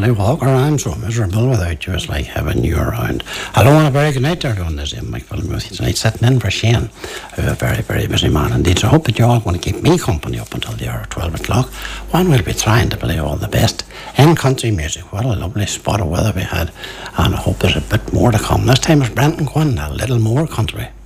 literally walk around so miserable without you. It's like having you around. Hello and a very good night there, doing this in Mike Williams tonight, sitting in for Shane, a very, very busy man indeed. So I hope that you all want to keep me company up until the hour of 12 o'clock, when we'll be trying to play all the best in country music. What a lovely spot of weather we had, and I hope there's a bit more to come. This time it's Brenton Quinn, a little more country.